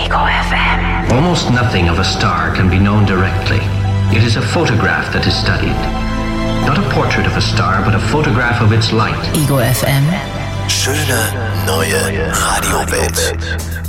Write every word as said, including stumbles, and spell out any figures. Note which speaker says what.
Speaker 1: Ego F M.
Speaker 2: Almost nothing of a star can be known directly. It is a photograph that is studied. Not a portrait of a star, but a photograph of its light.
Speaker 1: Ego F M.
Speaker 3: Schöne neue Radiowelt.